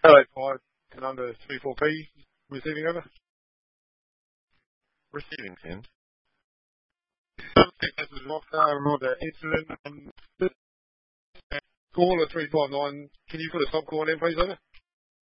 085 and under 34P. Receiving over. Receiving, Tim. This is Rockstar, Roger Incident. Caller 359, can you put a stop call in, please, over?